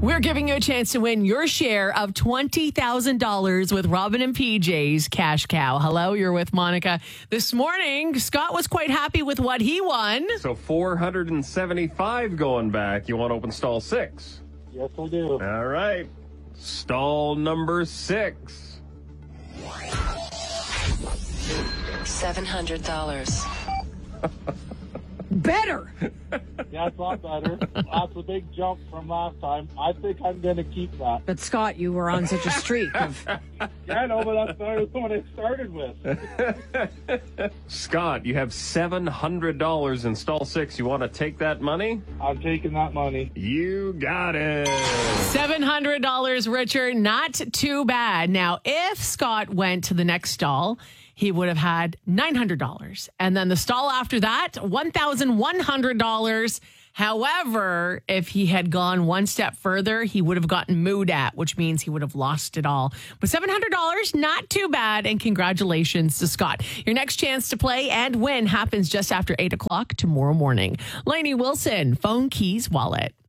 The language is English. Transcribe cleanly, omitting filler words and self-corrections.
We're giving you a chance to win your share of $20,000 with Robin and PJ's Cash Cow. Hello, you're with Monica. This morning, Scott was quite happy with what he won. So 475 going back. You want to open stall 6? Yes, I do. All right. Stall number 6. $700. Better. Yeah, it's a lot better. That's a big jump from last time. I think I'm going to keep that. But Scott, you were on such a streak of... Yeah, I know, but that's better than what I started with. Scott, you have $700 in stall 6. You want to take that money? I'm taking that money. You got it. $700, Richard. Not too bad. Now, if Scott went to the next stall, he would have had $900. And then the stall after that, $1,100. However, if he had gone one step further, he would have gotten mooed at, which means he would have lost it all. But $700, not too bad. And congratulations to Scott. Your next chance to play and win happens just after 8 o'clock tomorrow morning. Lainey Wilson, Phone Keys Wallet.